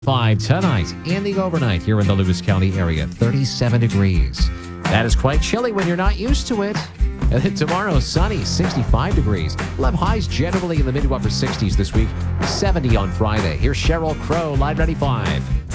5 tonight in the overnight here in the Lewis County area, 37 degrees. That is quite chilly when you're not used to it. And then tomorrow, sunny, 65 degrees. We'll have highs generally in the mid to upper 60s this week, 70 on Friday. Here's Sheryl Crow, Line 95.